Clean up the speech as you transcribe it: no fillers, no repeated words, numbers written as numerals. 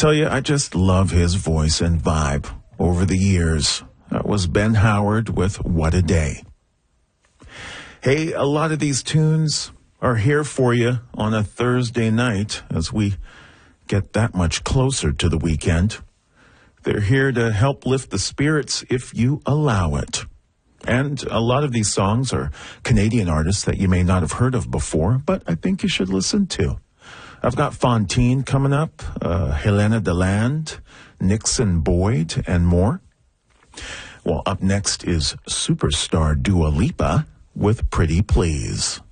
tell you, I just love his voice and vibe over the years. That was Ben Howard with What a Day. Hey, a lot of these tunes are here for you on a Thursday night as we get that much closer to the weekend. They're here to help lift the spirits if you allow it. And a lot of these songs are Canadian artists that you may not have heard of before, but I think you should listen to. I've got Fontaine coming up, Helena Deland, Nixon Boyd, and more. Well, up next is superstar Dua Lipa with Pretty Please.